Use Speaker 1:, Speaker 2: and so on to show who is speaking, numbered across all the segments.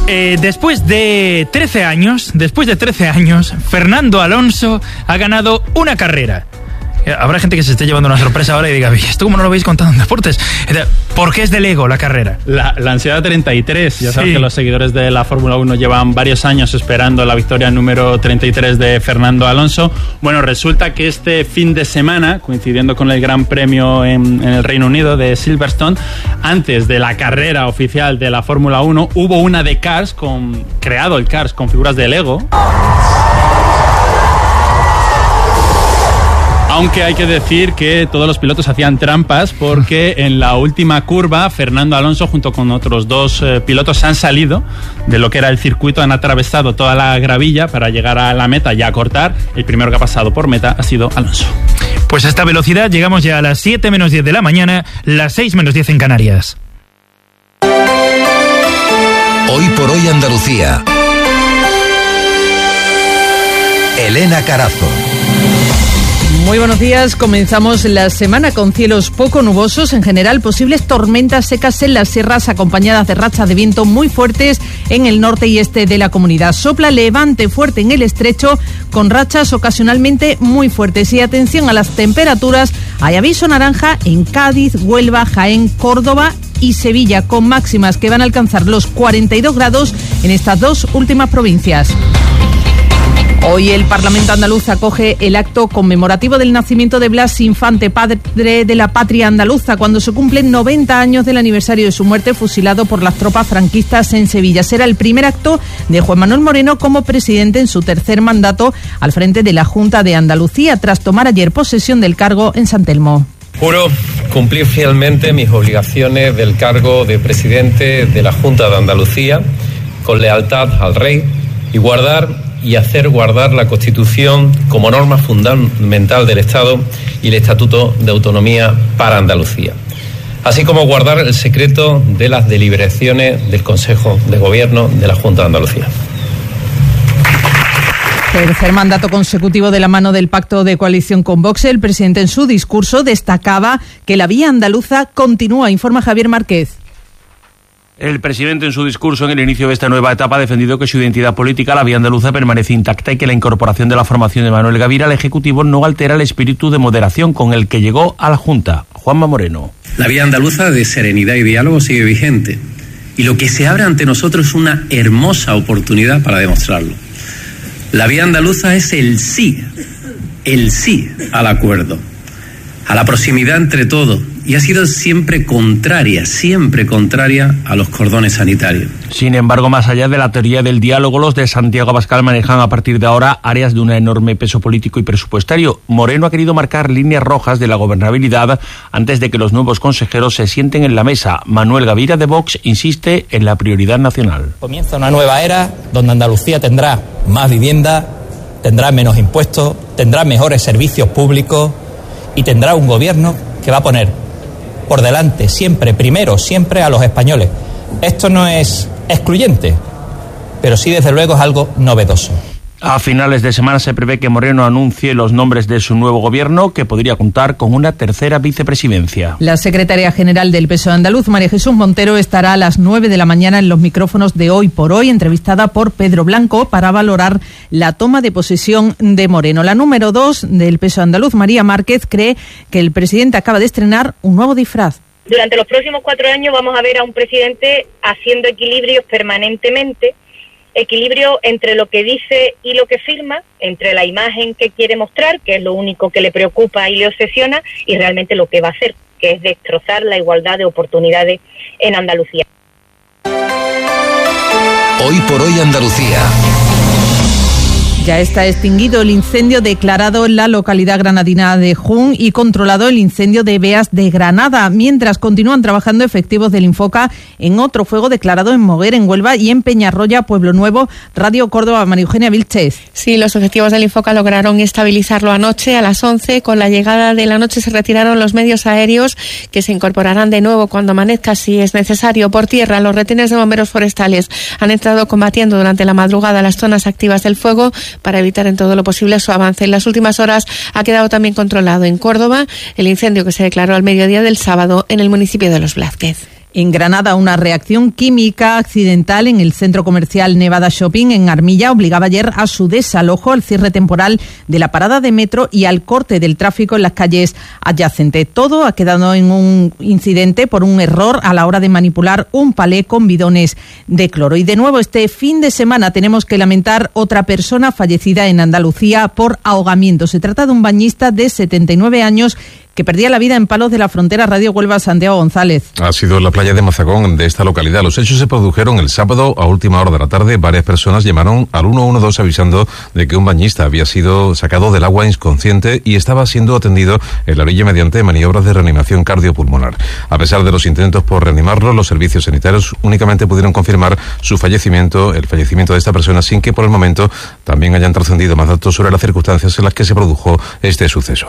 Speaker 1: Después de 13 años, Fernando Alonso ha ganado una carrera. Habrá gente que se esté llevando una sorpresa ahora y diga, ¿esto cómo no lo habéis contado en deportes? ¿Por qué es de Lego la carrera?
Speaker 2: La ansiedad 33, ya sabes que los seguidores de la Fórmula 1 llevan varios años esperando la victoria número 33 de Fernando Alonso. Bueno, resulta que este fin de semana, coincidiendo con el Gran Premio en el Reino Unido de Silverstone, antes de la carrera oficial de la Fórmula 1, hubo una de Cars, creado el Cars con figuras de Lego. Aunque hay que decir que todos los pilotos hacían trampas porque en la última curva Fernando Alonso junto con otros dos pilotos han salido de lo que era el circuito, han atravesado toda la gravilla para llegar a la meta y a cortar. El primero que ha pasado por meta ha sido Alonso.
Speaker 1: Pues a esta velocidad llegamos ya a las 7 menos 10 de la mañana, las 6 menos 10 en Canarias.
Speaker 3: Hoy por hoy Andalucía. Elena Carazo.
Speaker 4: Muy buenos días, comenzamos la semana con cielos poco nubosos, en general posibles tormentas secas en las sierras acompañadas de rachas de viento muy fuertes en el norte y este de la comunidad. Sopla levante fuerte en el estrecho con rachas ocasionalmente muy fuertes y atención a las temperaturas, hay aviso naranja en Cádiz, Huelva, Jaén, Córdoba y Sevilla con máximas que van a alcanzar los 42 grados en estas dos últimas provincias. Hoy el Parlamento andaluz acoge el acto conmemorativo del nacimiento de Blas Infante, padre de la patria andaluza, cuando se cumplen 90 años del aniversario de su muerte fusilado por las tropas franquistas en Sevilla. Será el primer acto de Juan Manuel Moreno como presidente en su tercer mandato al frente de la Junta de Andalucía, tras tomar ayer posesión del cargo en San Telmo.
Speaker 5: Juro cumplir fielmente mis obligaciones del cargo de presidente de la Junta de Andalucía con lealtad al Rey y hacer guardar la Constitución como norma fundamental del Estado y el Estatuto de Autonomía para Andalucía, así como guardar el secreto de las deliberaciones del Consejo de Gobierno de la Junta de Andalucía.
Speaker 4: Tercer mandato consecutivo de la mano del pacto de coalición con Vox. El presidente en su discurso destacaba que la vía andaluza continúa, informa Javier Márquez.
Speaker 6: El presidente en su discurso en el inicio de esta nueva etapa ha defendido que su identidad política, la vía andaluza, permanece intacta y que la incorporación de la formación de Manuel Gavira al Ejecutivo no altera el espíritu de moderación con el que llegó a la Junta. Juanma Moreno.
Speaker 7: La vía andaluza de serenidad y diálogo sigue vigente y lo que se abre ante nosotros es una hermosa oportunidad para demostrarlo. La vía andaluza es el sí al acuerdo, a la proximidad entre todos, y ha sido siempre contraria a los cordones sanitarios.
Speaker 6: Sin embargo, más allá de la teoría del diálogo, los de Santiago Abascal manejan a partir de ahora áreas de un enorme peso político y presupuestario. Moreno ha querido marcar líneas rojas de la gobernabilidad antes de que los nuevos consejeros se sienten en la mesa. Manuel Gavira de Vox insiste en la prioridad nacional.
Speaker 8: Comienza una nueva era donde Andalucía tendrá más vivienda, tendrá menos impuestos, tendrá mejores servicios públicos y tendrá un gobierno que va a poner por delante siempre a los españoles. Esto no es excluyente, pero sí desde luego es algo novedoso.
Speaker 6: A finales de semana se prevé que Moreno anuncie los nombres de su nuevo gobierno, que podría contar con una tercera vicepresidencia.
Speaker 4: La secretaria general del PSOE andaluz, María Jesús Montero, estará a las 9 de la mañana en los micrófonos de Hoy por Hoy, entrevistada por Pedro Blanco para valorar la toma de posesión de Moreno. La número 2 del PSOE andaluz, María Márquez, cree que el presidente acaba de estrenar un nuevo disfraz.
Speaker 9: Durante los próximos 4 años vamos a ver a un presidente haciendo equilibrios permanentemente, equilibrio entre lo que dice y lo que firma, entre la imagen que quiere mostrar, que es lo único que le preocupa y le obsesiona, y realmente lo que va a hacer, que es destrozar la igualdad de oportunidades en Andalucía.
Speaker 3: Hoy por hoy Andalucía.
Speaker 4: Ya está extinguido el incendio declarado en la localidad granadina de Jun y controlado el incendio de Beas de Granada, mientras continúan trabajando efectivos del Infoca en otro fuego declarado en Moguer, en Huelva, y en Peñarroya, Pueblo Nuevo. Radio Córdoba, María Eugenia Vilches.
Speaker 10: Sí, los efectivos del Infoca lograron estabilizarlo anoche a las 11. Con la llegada de la noche se retiraron los medios aéreos, que se incorporarán de nuevo cuando amanezca si es necesario. Por tierra, los retenes de bomberos forestales han estado combatiendo durante la madrugada las zonas activas del fuego para evitar en todo lo posible su avance. En las últimas horas ha quedado también controlado en Córdoba el incendio que se declaró al mediodía del sábado en el municipio de Los Blázquez.
Speaker 4: En Granada, una reacción química accidental en el centro comercial Nevada Shopping en Armilla obligaba ayer a su desalojo, al cierre temporal de la parada de metro y al corte del tráfico en las calles adyacentes. Todo ha quedado en un incidente por un error a la hora de manipular un palé con bidones de cloro. Y de nuevo, este fin de semana tenemos que lamentar otra persona fallecida en Andalucía por ahogamiento. Se trata de un bañista de 79 años que perdía la vida en Palos de la Frontera. Radio Huelva, Santiago González.
Speaker 11: Ha sido en la playa de Mazagón de esta localidad. Los hechos se produjeron el sábado a última hora de la tarde. Varias personas llamaron al 112 avisando de que un bañista había sido sacado del agua inconsciente y estaba siendo atendido en la orilla mediante maniobras de reanimación cardiopulmonar. A pesar de los intentos por reanimarlo, los servicios sanitarios únicamente pudieron confirmar el fallecimiento de esta persona, sin que por el momento también hayan trascendido más datos sobre las circunstancias en las que se produjo este suceso.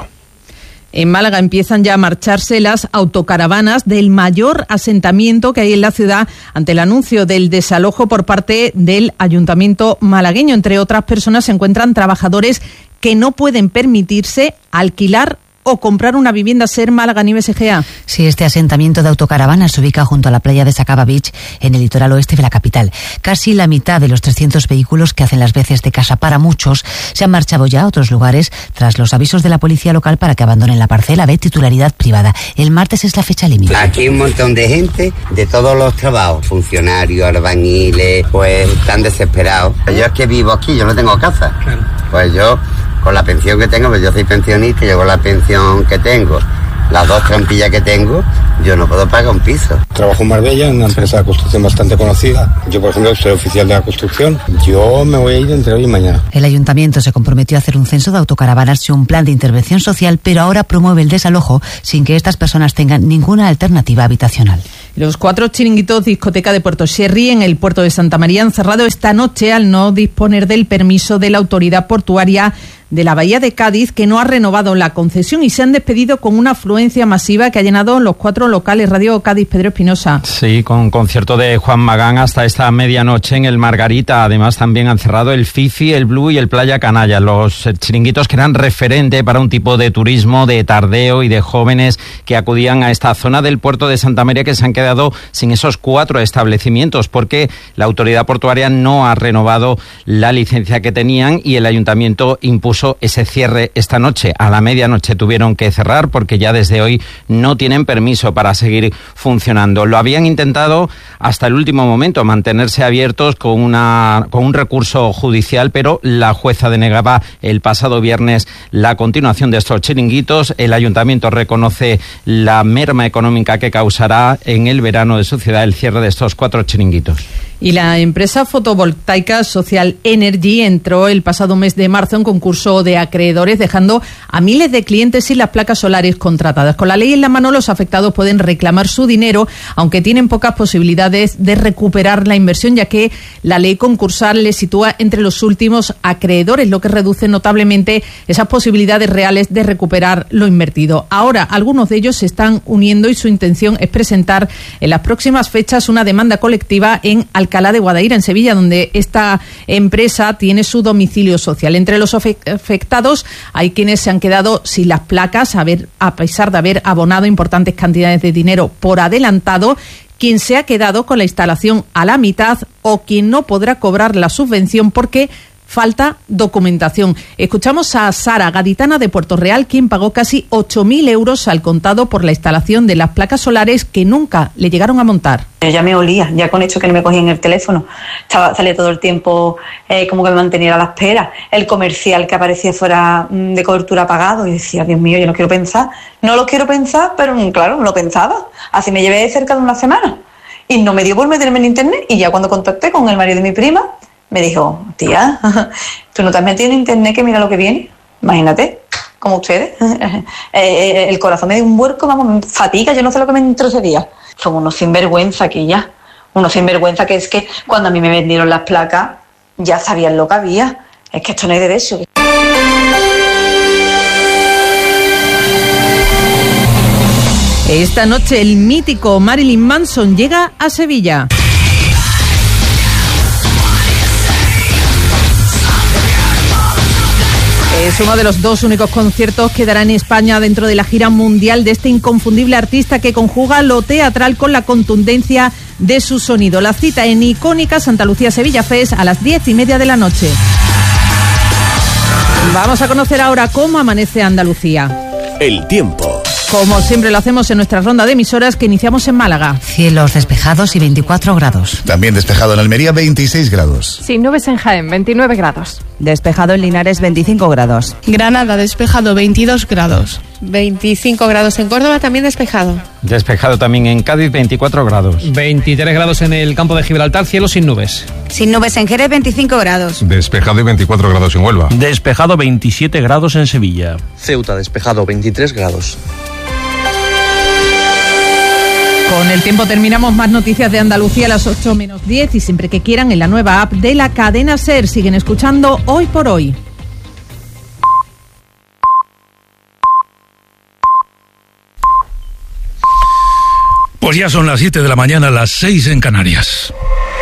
Speaker 4: En Málaga empiezan ya a marcharse las autocaravanas del mayor asentamiento que hay en la ciudad ante el anuncio del desalojo por parte del ayuntamiento malagueño. Entre otras personas se encuentran trabajadores que no pueden permitirse alquilar o comprar una vivienda. Ser Málaga, Nieves Egea.
Speaker 12: Sí, este asentamiento de autocaravanas se ubica junto a la playa de Sacaba Beach, en el litoral oeste de la capital. Casi la mitad de los 300 vehículos que hacen las veces de casa para muchos se han marchado ya a otros lugares tras los avisos de la policía local para que abandonen la parcela de titularidad privada. El martes es la fecha límite.
Speaker 13: Aquí hay un montón de gente de todos los trabajos, funcionarios, albañiles, pues están desesperados. Yo es que vivo aquí, yo no tengo casa. Claro. Pues yo, con la pensión que tengo, pues yo soy pensionista, yo con la pensión que tengo, las 2 trampillas que tengo, yo no puedo pagar un piso.
Speaker 14: Trabajo en Marbella, en una empresa de construcción bastante conocida. Yo, por ejemplo, soy oficial de la construcción. Yo me voy a ir entre hoy y mañana.
Speaker 12: El ayuntamiento se comprometió a hacer un censo de autocaravanas y un plan de intervención social, pero ahora promueve el desalojo sin que estas personas tengan ninguna alternativa habitacional.
Speaker 4: Los 4 chiringuitos discoteca de Puerto Sherry en el puerto de Santa María han cerrado esta noche al no disponer del permiso de la autoridad portuaria de la Bahía de Cádiz, que no ha renovado la concesión, y se han despedido con una afluencia masiva que ha llenado los 4 locales. Radio Cádiz, Pedro Espinosa.
Speaker 15: Sí, con concierto de Juan Magán hasta esta medianoche en el Margarita. Además, también han cerrado el Fifi, el Blue y el Playa Canalla, los chiringuitos que eran referente para un tipo de turismo de tardeo y de jóvenes que acudían a esta zona del puerto de Santa María, que se han quedado sin esos 4 establecimientos porque la autoridad portuaria no ha renovado la licencia que tenían y el ayuntamiento impuso ese cierre esta noche. A la medianoche tuvieron que cerrar porque ya desde hoy no tienen permiso para seguir funcionando. Lo habían intentado hasta el último momento, mantenerse abiertos con un recurso judicial, pero la jueza denegaba el pasado viernes la continuación de estos chiringuitos. El ayuntamiento reconoce la merma económica que causará en el verano de su ciudad el cierre de estos 4 chiringuitos.
Speaker 4: Y la empresa fotovoltaica Social Energy entró el pasado mes de marzo en concurso de acreedores, dejando a miles de clientes sin las placas solares contratadas. Con la ley en la mano, los afectados pueden reclamar su dinero, aunque tienen pocas posibilidades de recuperar la inversión, ya que la ley concursal les sitúa entre los últimos acreedores, lo que reduce notablemente esas posibilidades reales de recuperar lo invertido. Ahora, algunos de ellos se están uniendo y su intención es presentar en las próximas fechas una demanda colectiva en Alcalá de Guadaira, en Sevilla, donde esta empresa tiene su domicilio social. Entre los afectados hay quienes se han quedado sin las placas a pesar de haber abonado importantes cantidades de dinero por adelantado, quien se ha quedado con la instalación a la mitad o quien no podrá cobrar la subvención porque falta documentación. Escuchamos a Sara, gaditana de Puerto Real, quien pagó casi 8.000 euros al contado por la instalación de las placas solares que nunca le llegaron a montar.
Speaker 16: Ya me olía, ya con hecho que no me cogían el teléfono. Salía todo el tiempo como que me mantenía a la espera. El comercial que aparecía fuera de cobertura apagado. Y decía, Dios mío, yo no quiero pensar. No lo quiero pensar, pero claro, lo pensaba. Así me llevé cerca de una semana. Y no me dio por meterme en internet. Y ya cuando contacté con el marido de mi prima, me dijo, tía, ¿tú no te has metido en internet que mira lo que viene? Imagínate, como ustedes. El corazón me dio un vuelco, vamos, me fatiga, yo no sé lo que me entró ese día. Son unos sinvergüenza aquí ya. Unos sinvergüenza que es que cuando a mí me vendieron las placas ya sabían lo que había. Es que esto no hay derecho.
Speaker 4: Esta noche el mítico Marilyn Manson llega a Sevilla. Es uno de los 2 únicos conciertos que dará en España dentro de la gira mundial de este inconfundible artista que conjuga lo teatral con la contundencia de su sonido. La cita en icónica Santa Lucía Sevilla Fest a las 10:30 de la noche. Vamos a conocer ahora cómo amanece Andalucía.
Speaker 17: El tiempo.
Speaker 4: Como siempre lo hacemos en nuestra ronda de emisoras que iniciamos en Málaga.
Speaker 12: Cielos despejados y 24 grados.
Speaker 17: También despejado en Almería, 26 grados.
Speaker 18: Sin nubes en Jaén, 29 grados.
Speaker 19: Despejado en Linares, 25 grados.
Speaker 20: Granada, despejado, 22 grados.
Speaker 10: 25 grados en Córdoba, también despejado.
Speaker 15: Despejado también en Cádiz, 24 grados.
Speaker 21: 23 grados en el campo de Gibraltar, cielo sin nubes.
Speaker 22: Sin nubes en Jerez, 25 grados.
Speaker 11: Despejado y 24 grados en Huelva.
Speaker 6: Despejado, 27 grados en Sevilla.
Speaker 23: Ceuta, despejado, 23 grados.
Speaker 4: Con el tiempo terminamos. Más noticias de Andalucía a las 8:10 y siempre que quieran en la nueva app de la cadena SER. Siguen escuchando Hoy por Hoy.
Speaker 24: Pues ya son las 7 de la mañana, las 6 en Canarias.